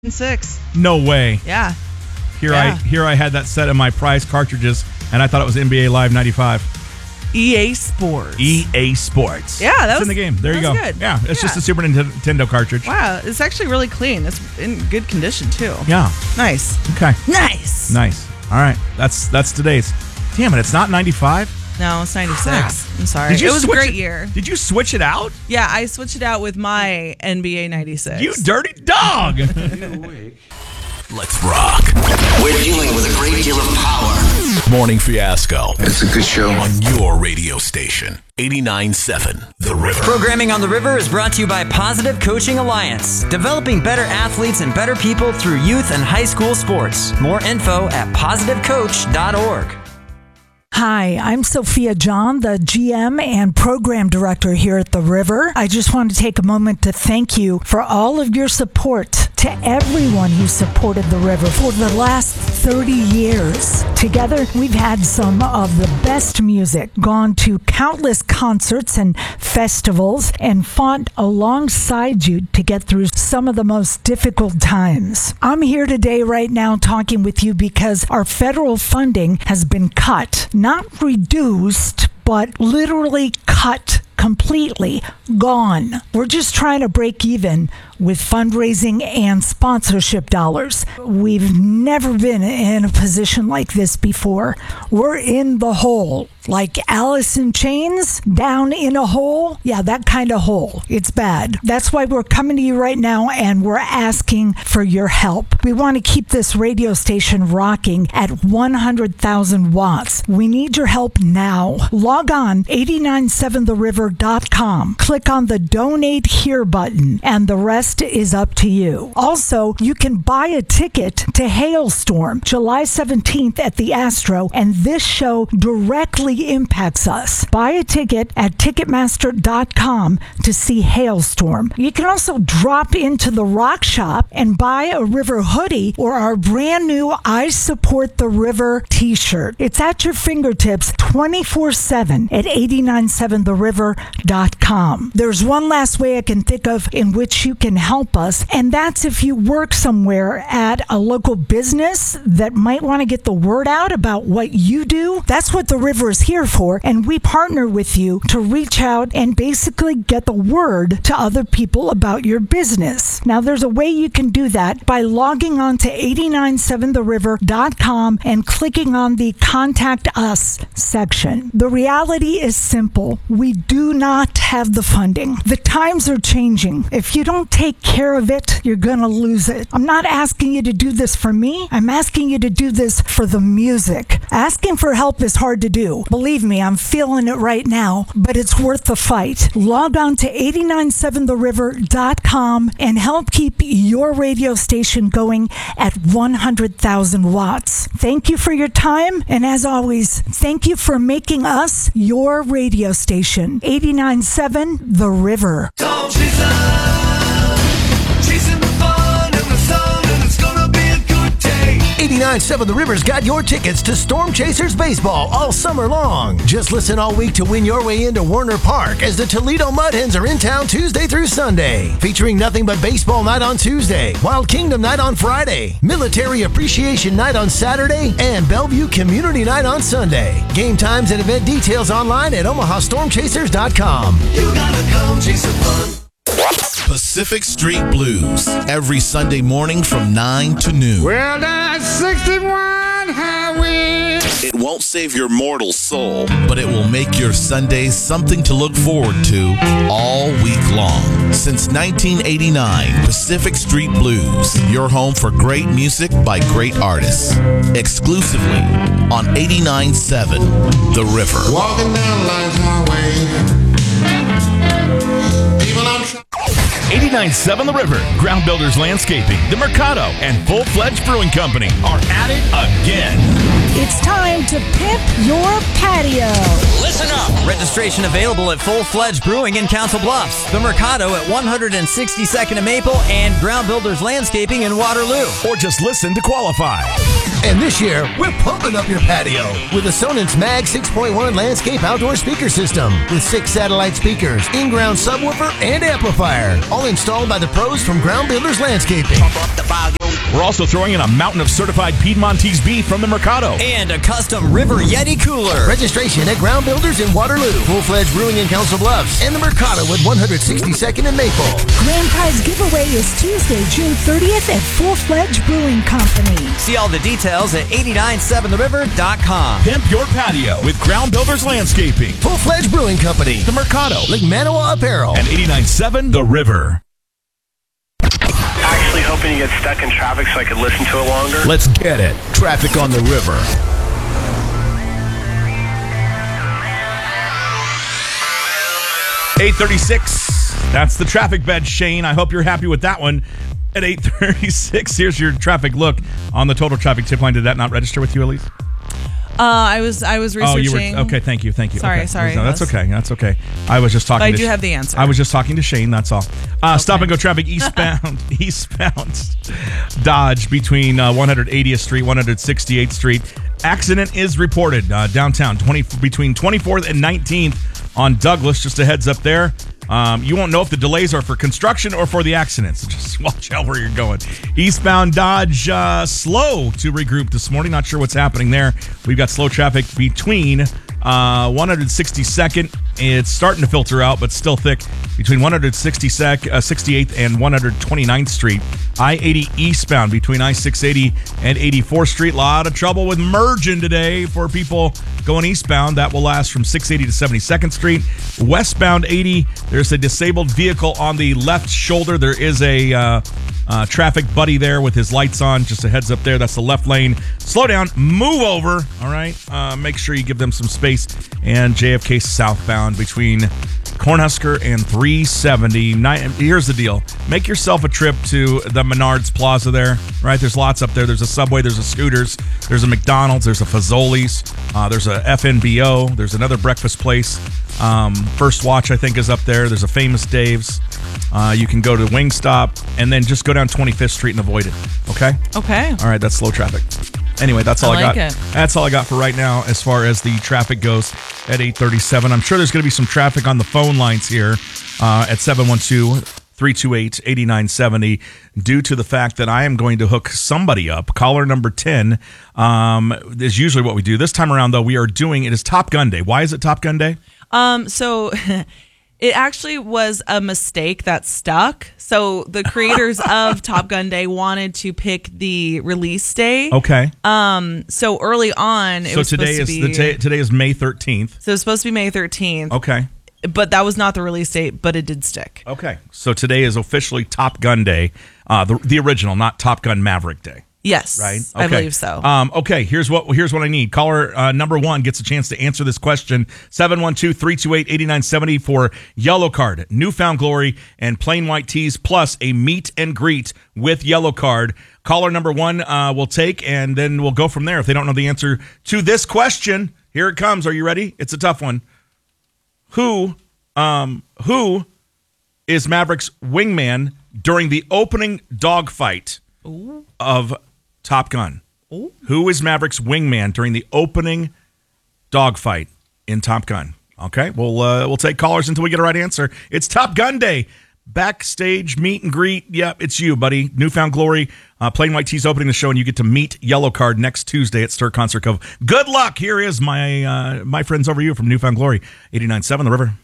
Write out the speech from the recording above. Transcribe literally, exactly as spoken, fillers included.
Six. No way. Yeah. Here yeah. I here I had that set of my prize cartridges, and I thought it was N B A Live ninety-five. E A Sports. E A Sports. Yeah, that it's was in the game. There you go. Good. Yeah, it's yeah. just a Super Nintendo cartridge. Wow, it's actually really clean. It's in good condition too. Yeah. Nice. Okay. Nice. Nice. All right. That's that's today's. Damn it! It's not ninety-five. No, it's ninety-six. Crap. I'm sorry. Did you it was a great it, year. Did you switch it out? Yeah, I switched it out with my N B A ninety-six. You dirty dog. Let's rock. We're dealing with a great deal of power. Morning Fiasco. It's a good show. On your radio station, eighty-nine point seven The River. Programming on The River is brought to you by Positive Coaching Alliance. Developing better athletes and better people through youth and high school sports. More info at positive coach dot org. Hi, I'm Sophia John, the G M and Program Director here at The River. I just want to take a moment to thank you for all of your support, to everyone who supported The River for the last thirty years. Together, we've had some of the best music, gone to countless concerts and festivals, and fought alongside you to get through some of the most difficult times. I'm here today right now talking with you because our federal funding has been cut. Not reduced, but literally cut completely, gone. We're just trying to break even with fundraising and sponsorship dollars. We've never been in a position like this before. We're in the hole. Like Alice in Chains, down in a hole. Yeah, that kind of hole. It's bad. That's why we're coming to you right now and we're asking for your help. We want to keep this radio station rocking at one hundred thousand watts. We need your help now. Log on eight nine seven the river dot com. Click on the Donate Here button and the rest is up to you. Also, you can buy a ticket to Hailstorm July seventeenth at the Astro, and this show directly impacts us. Buy a ticket at ticketmaster dot com to see Hailstorm. You can also drop into the Rock Shop and buy a River hoodie or our brand new I Support the River t-shirt. It's at your fingertips twenty-four seven at eight nine seven the river dot com. There's one last way I can think of in which you can help us, and that's if you work somewhere at a local business that might want to get the word out about what you do. That's what the River is here for, and we partner with you to reach out and basically get the word to other people about your business. Now, there's a way you can do that by logging on to eight nine seven the river dot com and clicking on the Contact Us section. The reality is simple. We do not have the funding. The times are changing. If you don't take care of it, you're going to lose it. I'm not asking you to do this for me. I'm asking you to do this for the music. Asking for help is hard to do. Believe me, I'm feeling it right now, but it's worth the fight. Log on to eight nine seven the river dot com and help keep your radio station going at one hundred thousand watts. Thank you for your time, and as always, thank you for making us your radio station. eight nine seven The River. Don't chase up, chasing the fun and the sun, and it's gonna be a good day. eighty-nine point seven The River's got your tickets to Storm Chasers baseball all summer long. Just listen all week to win your way into Werner Park as the Toledo Mudhens are in town Tuesday through Sunday. Featuring nothing but baseball night on Tuesday, Wild Kingdom night on Friday, Military Appreciation night on Saturday, and Bellevue Community night on Sunday. Game times and event details online at omaha storm chasers dot com. You gotta come chase some fun. Pacific Street Blues, every Sunday morning from nine to noon. Well, that's sixty-one highway. It won't save your mortal soul, but it will make your Sundays something to look forward to all week long. Since nineteen eighty-nine, Pacific Street Blues, your home for great music by great artists. Exclusively on eighty-nine point seven The River. Walking down Lines Highway. People on tra- eighty-nine point seven The River, Ground Builders Landscaping, The Mercado, and Full Fledged Brewing Company are at it again. It's time to pimp your patio. Listen up! Registration available at Full Fledged Brewing in Council Bluffs, The Mercado at one sixty-second and Maple, and Ground Builders Landscaping in Waterloo. Or just listen to qualify. And this year, we're pumping up your patio with a Sonance Mag six point one landscape outdoor speaker system with six satellite speakers, in-ground subwoofer, and amplifier, all installed by the pros from Ground Builders Landscaping. We're also throwing in a mountain of certified Piedmontese beef from the Mercado. And a custom River Yeti cooler. Registration at Ground Builders in Waterloo, Full-Fledged Brewing in Council Bluffs, and the Mercado at one sixty-second and Maple. Grand prize giveaway is Tuesday, June thirtieth at Full Fledged Brewing Company. See all the details at eight nine seven the river dot com. Pimp your patio with Ground Builders Landscaping, Full-Fledged Brewing Company, the Mercado, Lake Manawa Apparel, and eighty-nine seven The River. Actually hoping you get stuck in traffic so I could listen to it longer. Let's get it. Traffic on the river. eight thirty-six. That's the traffic bed, Shane. I hope you're happy with that one. At eight thirty-six, here's your traffic look on the total traffic tip line. Did that not register with you, Elise? Uh, I was I was researching. Oh, you were okay. Thank you, thank you. Sorry, okay. sorry. No, that's okay. That's okay. I was just talking. But I to do Sh- have the answer. I was just talking to Shane. That's all. Uh, Okay. Stop and go traffic eastbound, eastbound, Dodge between uh, one eightieth Street, one sixty-eighth Street. Accident is reported uh, downtown, twenty between twenty-fourth and nineteenth on Douglas. Just a heads up there. Um, you won't know if the delays are for construction or for the accidents. Just watch out where you're going. Eastbound Dodge, uh, slow to regroup this morning. Not sure what's happening there. We've got slow traffic between uh, one sixty-second. It's starting to filter out, but still thick between one sixty-eighth and one twenty-ninth Street. I eighty eastbound between I six eighty and eighty-fourth Street. A lot of trouble with merging today for people going eastbound. That will last from six eighty to seventy-second Street. Westbound eighty, there's a disabled vehicle on the left shoulder. There is a uh, uh, traffic buddy there with his lights on. Just a heads up there. That's the left lane. Slow down. Move over. All right. Uh, make sure you give them some space. And J F K southbound between Cornhusker and three seventy. Here's the deal. Make yourself a trip to the Menards Plaza there, right? There's lots up there. There's a Subway, there's a Scooters, there's a McDonald's, there's a Fazoli's, uh, there's a F N B O, there's another breakfast place. Um, First Watch, I think, is up there. There's a Famous Dave's. Uh, you can go to Wingstop and then just go down twenty-fifth Street and avoid it. Okay? Okay. All right, that's slow traffic. Anyway, that's all I, I like got. it. That's all I got for right now as far as the traffic goes at eight thirty-seven. I'm sure there's going to be some traffic on the phone lines here uh, at seven one two, three two eight, eight nine seven zero due to the fact that I am going to hook somebody up. Caller number ten um, is usually what we do. This time around, though, we are doing, it is Top Gun Day. Why is it Top Gun Day? Um, so it actually was a mistake that stuck. So the creators of Top Gun Day wanted to pick the release day. Okay. Um, so early on, it so was today supposed is to be, the ta- today is May thirteenth. So it was supposed to be May thirteenth. Okay. But that was not the release date, but it did stick. Okay. So today is officially Top Gun Day, uh, the the original, not Top Gun Maverick Day. Yes, right. I Okay. believe so. Um, okay, here's what here's what I need. Caller uh, number one gets a chance to answer this question. seven one two, three two eight, eight nine seven zero for Yellow Card, Newfound Glory, and Plain White Tees, plus a meet and greet with Yellow Card. Caller number one uh, will take, and then we'll go from there. If they don't know the answer to this question, here it comes. Are you ready? It's a tough one. Who, um, who is Maverick's wingman during the opening dogfight of Top Gun? Ooh. Who is Maverick's wingman during the opening dogfight in Top Gun? Okay, we'll uh, we'll take callers until we get a right answer. It's Top Gun Day. Backstage meet and greet. Yep, it's you, buddy. Newfound Glory, uh, Plain White Tees opening the show, and you get to meet Yellow Card next Tuesday at Stir Concert Cove. Good luck. Here is my uh, my friends over you from Newfound Glory, eighty-nine point seven The River.